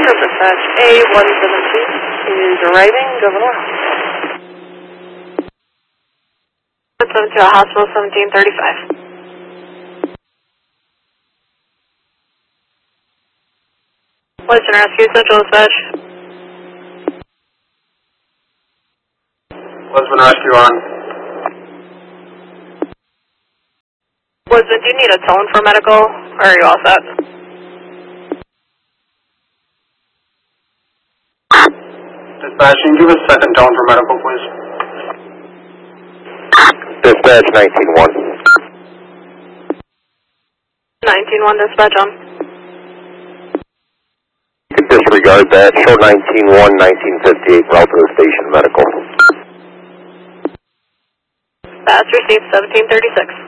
Central Dispatch, A117 is arriving, Governor. 72 Hospital 1735. Western Rescue, Central Dispatch. Western Rescue on. Western, do you need a tone for medical, or are you all set? Dispatch, can you give us a second tone for medical, please? Dispatch 19-1. 19-1, dispatch on. You can disregard that. Show 19-1, 1958, route to the station medical. Fast received 1736.